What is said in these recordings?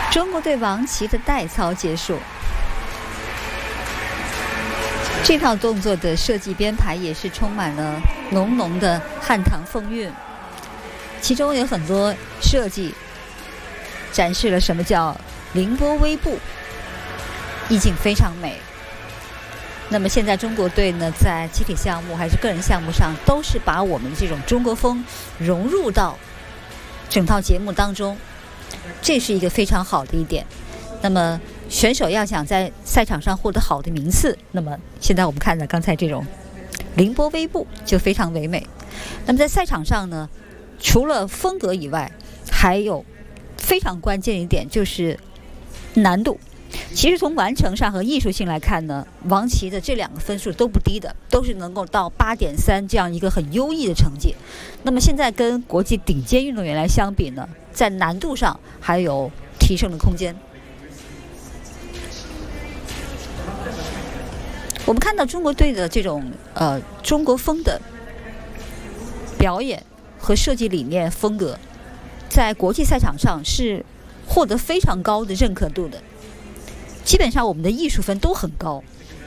中国队王琦的代操结束，这套动作的设计编排也是充满了浓浓的汉唐风韵，其中有很多设计展示了什么叫凌波微步，意境非常美。那么现在中国队呢，在集体项目还是个人项目上，都是把我们这种中国风融入到整套节目当中，这是一个非常好的一点。那么选手要想在赛场上获得好的名次，那么现在我们看到刚才这种凌波微步就非常唯美。那么在赛场上呢，除了风格以外，还有非常关键一点就是难度。其实从完成上和艺术性来看呢，王琦的这两个分数都不低的，都是能够到8.3这样一个很优异的成绩。那么现在跟国际顶尖运动员来相比呢，在难度上还有提升的空间。我们看到中国队的这种中国风的表演和设计理念风格，在国际赛场上是获得非常高的认可度的。基本上我们的艺术分都很高。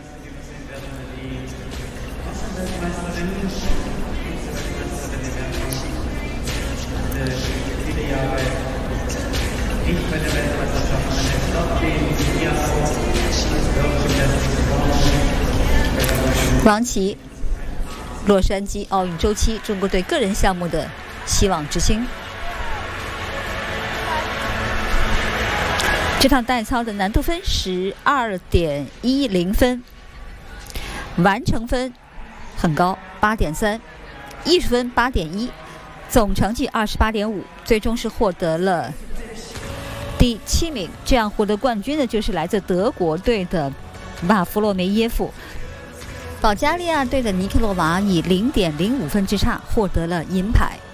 王琦，洛杉矶奥运周期中国队个人项目的希望之星。这套代操的难度分12.10分，完成分很高8.3，艺术分8.1，总成绩28.5，最终是获得了第7名。这样获得冠军的就是来自德国队的瓦弗洛梅耶夫。保加利亚队的尼克洛娃以0.05分之差获得了银牌。